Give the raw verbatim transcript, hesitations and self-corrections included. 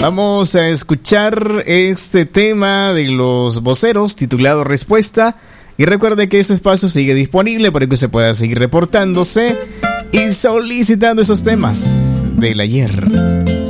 Vamos a escuchar este tema de los voceros titulado Respuesta. Y recuerde que este espacio sigue disponible para que usted pueda seguir reportándose y solicitando esos temas del ayer.